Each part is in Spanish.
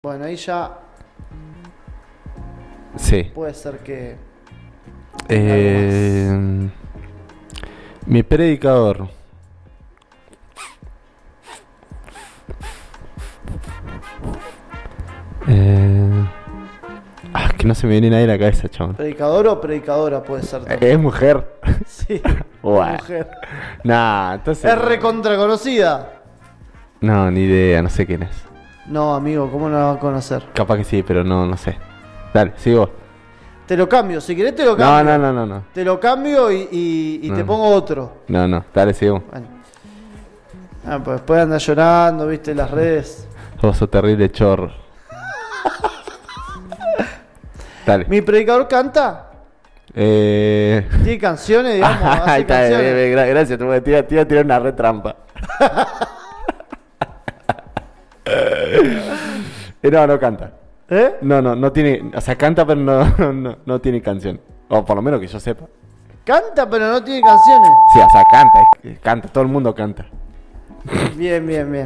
Bueno, ahí ya Sí. puede ser que... Mi predicador. Que no se me viene nadie a la cabeza, chabón. ¿Predicador o predicadora puede ser también? Es mujer. Sí, Buah. mujer. Nah, entonces. ¿Es recontra conocida? No, ni idea, no sé quién es. No, amigo, ¿cómo no la va a conocer? Capaz que sí, pero no sé. Dale, sigo. Te lo cambio, si querés te lo cambio. No. Te lo cambio y te No. pongo otro. No, dale, sigo. Bueno. Pues después anda llorando, viste, en las redes. Vos sos terrible chorro. Dale. ¿Mi predicador canta? ¿Tiene canciones, digamos? ¿Hace Ahí está, canciones? gracias, te iba a tirar una retrampa. No canta. ¿Eh? No tiene, o sea, canta pero no tiene canción. O por lo menos que yo sepa. Canta, pero no tiene canciones. Sí, o sea, canta, todo el mundo canta. Bien.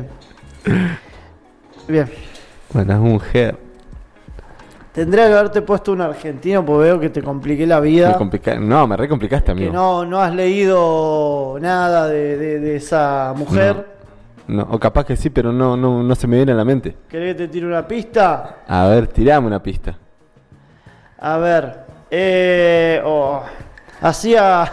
Bien. Bueno, es mujer. Tendría que haberte puesto un argentino, porque veo que te compliqué la vida. Me recomplicaste, amigo. Que no has leído nada de esa mujer. No, o capaz que sí, pero no se me viene a la mente. ¿Querés que te tire una pista? A ver, tirame una pista. A ver. Hacía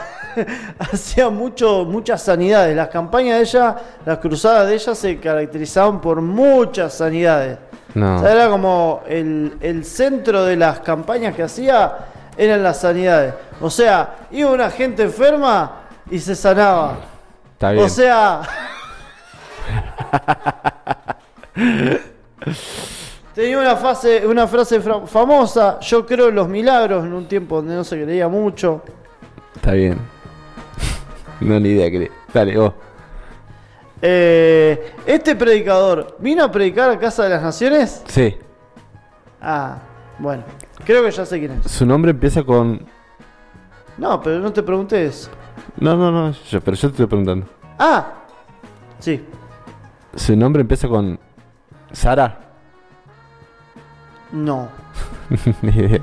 muchas sanidades. Las campañas de ella, las cruzadas de ella se caracterizaban por muchas sanidades. No. O sea, era como el centro de las campañas que hacía eran las sanidades. O sea, iba una gente enferma y se sanaba. Está bien. O sea, tenía una frase famosa: yo creo en los milagros, en un tiempo donde no se creía mucho. Está bien. No, ni idea, creo. Dale, vos. Este predicador vino a predicar a Casa de las Naciones. Sí. Ah, bueno, creo que ya sé quién es. Su nombre empieza con... No, pero no te pregunté eso. No, pero yo te estoy preguntando. Ah, sí. Su nombre empieza con... Sara. No. Ni idea.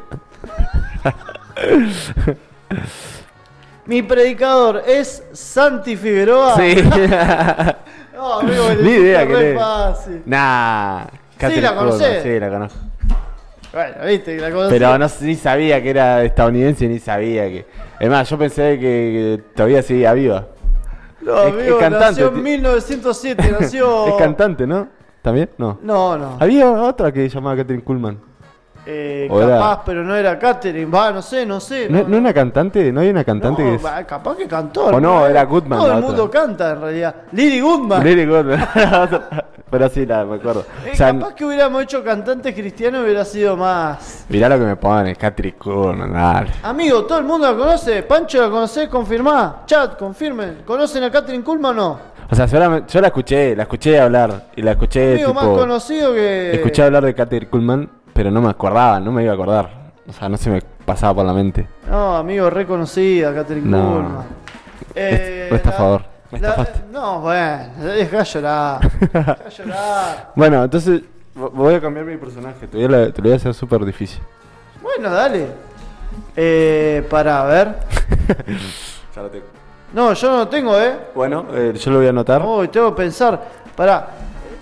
Mi predicador es Santi Figueroa. Sí. No, amigo, Ni idea que re es. fácil. Nah. Catherine ¿la conocés? Coleman, sí, la conozco. Bueno, viste que la conocí. Pero ni sabía que era estadounidense, ni sabía que... Es más, yo pensé que todavía seguía viva. No, es amigo, cantante, nació en 1907, nació... Es cantante, ¿no? ¿También? No. No. Había otra que se llamaba Catherine Kuhlman. Capaz, era... pero no era Catherine. Va, no sé. ¿No una cantante? ¿No hay una cantante que es...? Capaz que cantó. O no, era Goodman. Todo la el mundo otra. canta, en realidad. Lily Goodman. Lily Goodman. Pero sí, me acuerdo. O sea, Capaz que hubiéramos hecho cantantes cristianos hubiera sido más... mirá lo que me pone, Catherine Kuhlman, dale. Amigo, todo el mundo la conoce. Pancho, ¿la conocés? Confirmá. Chat, confirmen. ¿Conocen a Catherine Kuhlman o no? O sea, yo la escuché hablar. Y la escuché Amigo tipo... más conocido que... Escuché hablar de Catherine Kuhlman, pero no me acordaba, no me iba a acordar. O sea, no se me pasaba por la mente. No, amigo, reconocida, Catherine No. Kuhlman. Estafador. Me estafaste. No, bueno, deja llorar. Deja llorar. Bueno, entonces voy a cambiar mi personaje. Te lo voy a hacer súper difícil. Bueno, dale. Para ver. Ya lo tengo. No, yo no lo tengo, Bueno, yo lo voy a anotar. Uy, tengo que pensar. Pará.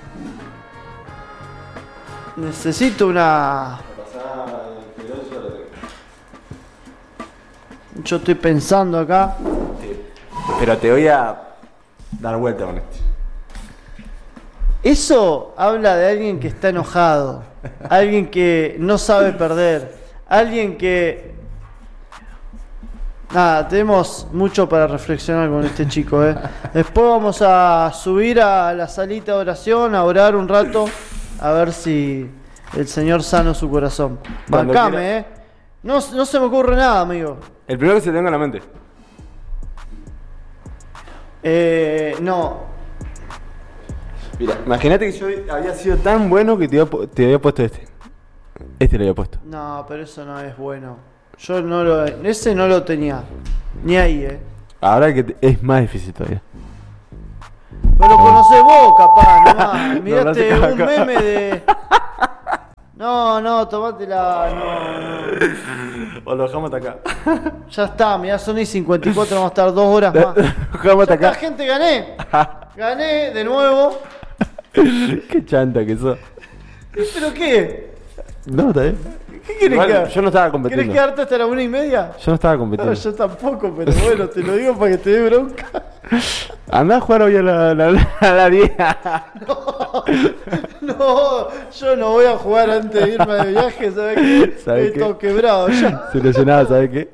Necesito una... Yo estoy pensando acá. Pero te voy a dar vuelta con esto. Eso habla de alguien que está enojado. Alguien que no sabe perder. Alguien que... Nada, tenemos mucho para reflexionar con este chico, Después vamos a subir a la salita de oración, a orar un rato, a ver si el Señor sana su corazón. Cuando Bancame, quiera. No se me ocurre nada, amigo. El primero que se tenga en la mente. No. Mira, imagínate que yo había sido tan bueno que te había puesto este. Este lo había puesto. No, pero eso no es bueno. Ese no lo tenía. Ni ahí, Ahora que es más difícil todavía. Pero lo conocés vos, capaz, nomás. No, no Miraste te cago un acá. meme de... No, tomátela. No. O lo dejamos hasta acá. Ya está, mirá, son y 54, vamos a estar 2 horas más. Dejamos hasta Ya acá. está, gente, gané. Gané de nuevo. Qué chanta que sos. ¿Pero qué? No, está bien. ¿Qué querés Igual, que haga? yo no estaba competiendo. ¿Querés quedarte hasta la 1:30? Yo no estaba No, competiendo. yo tampoco, pero bueno, te lo digo para que te dé bronca. Andá a jugar hoy a la 10. No, yo no voy a jugar antes de irme de viaje, ¿sabes qué? ¿Sabes Estoy qué? todo quebrado ya. Se lesionaba, ¿sabes qué?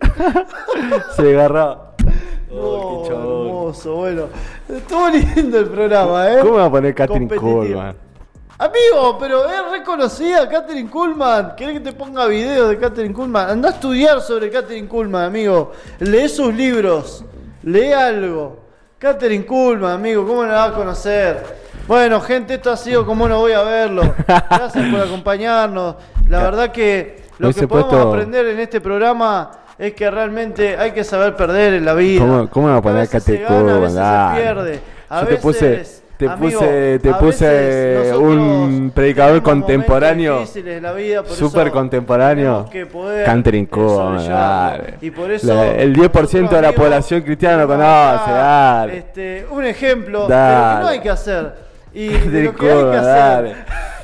Se agarraba. No, qué chabón. hermoso, bueno. Estuvo lindo el programa, ¿eh? ¿Cómo va a poner Catherine Competitivo. Coleman? Amigo, pero es reconocida Katherine Kuhlman. ¿Querés que te ponga videos de Katherine Kuhlman? Andá a estudiar sobre Katherine Kuhlman, amigo. Lee sus libros. Lee algo. Katherine Kuhlman, amigo, ¿cómo no la vas a conocer? Bueno, gente, esto ha sido Como No Voy a Verlo. Gracias por acompañarnos. La verdad que lo Hubiese que podemos puesto- aprender en este programa es que realmente hay que saber perder en la vida. ¿Cómo me va a poner A veces Katherine se gana, a Kuhlman? veces se Dale. pierde. A Yo veces, te amigo, puse a veces un nosotros predicador tenemos contemporáneo, momentos difíciles en la vida, por súper eso contemporáneo. tenemos que poder, Catherine Kuhlman, sobrellevarlo. dale. Y por eso El 10% de la nosotros, población cristiana lo tenemos conoce, acá, dale. un ejemplo de Dale. lo que no hay que hacer y de Catherine lo que hay que Kuhlman, hacer. dale.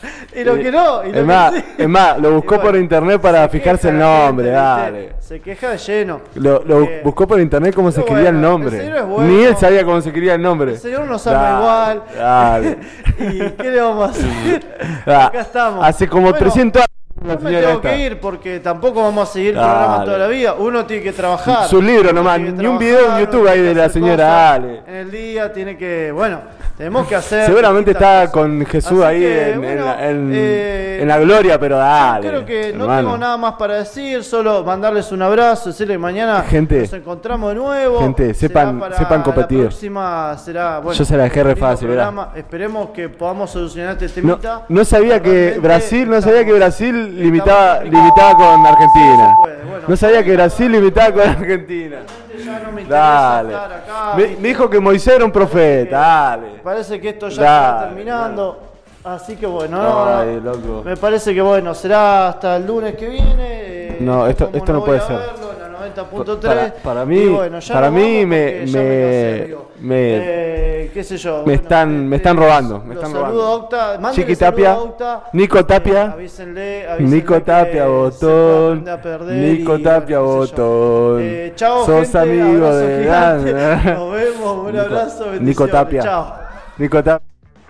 Y lo que no, y lo Es más, que sí. es más, lo buscó Y bueno, por internet para se fijarse queja el la nombre, gente, dale. ¿viste? Se queja de lleno. Lo porque buscó por internet cómo se Pero escribía el bueno, nombre. el señor es bueno. Ni él sabía cómo se escribía el nombre. el señor nos ama Dale, igual. Dale. ¿Y qué le vamos a hacer? Ah, Acá estamos. Hace como Bueno, 300 años la Yo me señora tengo esta. que ir porque tampoco vamos a seguir el Dale. programa toda la vida. Uno tiene que trabajar. Sus libros Uno nomás, tiene que ni un trabajar, video en YouTube uno hay tiene de que la hacer señora cosas Ale. En el día tiene que, bueno, tenemos que hacer. Seguramente distintas está cosas. con Jesús Así ahí que, en, bueno, en la gloria, pero dale. Creo que no hermano. tengo nada más para decir, solo mandarles un abrazo, decirles que mañana Gente, nos encontramos de nuevo. gente, Será sepan para competir. La próxima será, bueno, Yo se la dejé re lindo fácil, ¿verdad? programa. Esperemos que podamos solucionar este No, temita. no sabía que Realmente Brasil, estamos limitaba complicados. con Argentina. Sí, se puede, bueno. No sabía que Brasil limitaba con Argentina. Ya no me interesa Dale. estar acá, Me ¿viste? dijo que Moisés era un profeta, dale. Parece que esto ya Dale, está terminando. Así que bueno, Ay, loco. me parece que bueno, será hasta el lunes que viene. No, esto Como no voy puede a ser. verlo, en la 90.3. Para mí, Y bueno, ya para nos mí vamos me, porque ya cansé, me, amigo. Qué sé yo. me están robando, me los están saludo a robando. Octa, mándenle Chiqui saludo Tapia, a Octa, Nico Tapia, avísenle Nico que Tapia, se botón, puede aprender a perder Nico y, Tapia, bueno, qué sé yo. botón. Chao, Sos gente, amigo abrazo de gigante. Dana. Nos vemos, un Nico- abrazo, bendiciones. Nico Tapia. Chao. Nico Tapia.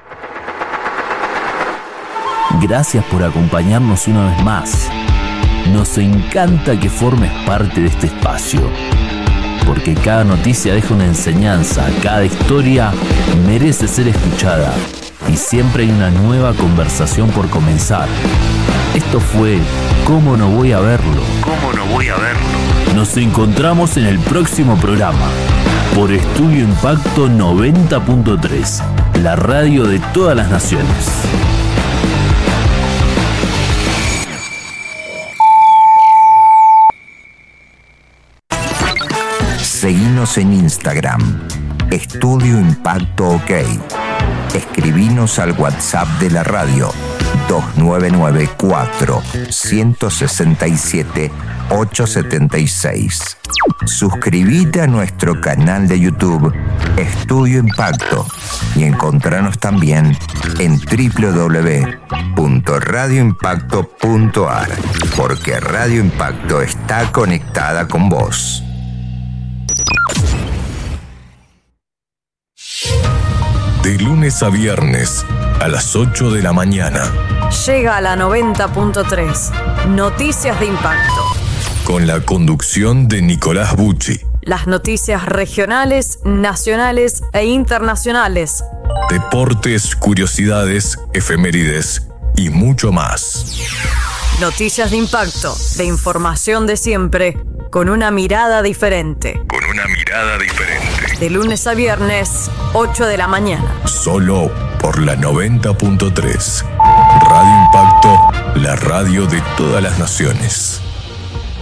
Gracias por acompañarnos una vez más. Nos encanta que formes parte de este espacio, porque cada noticia deja una enseñanza, cada historia merece ser escuchada y siempre hay una nueva conversación por comenzar. Esto fue ¿Cómo no voy a verlo? ¿Cómo no voy a verlo? Nos encontramos en el próximo programa por Estudio Impacto 90.3, la radio de todas las naciones. Seguinos en Instagram, Estudio Impacto OK. Escribinos al WhatsApp de la radio 2994 167 876. Suscríbete a nuestro canal de YouTube Estudio Impacto y encontranos también en www.radioimpacto.ar, porque Radio Impacto está conectada con vos. De lunes a viernes a las 8 de la mañana, Llega a la 90.3. Noticias de impacto. con la conducción de Nicolás Bucci. Las noticias regionales, nacionales e internacionales. Deportes, curiosidades, efemérides y mucho más. Noticias de impacto, de información de siempre, con una mirada diferente. Con una mirada diferente. De lunes a viernes, 8 de la mañana. Solo por la 90.3. Radio Impacto, la radio de todas las naciones.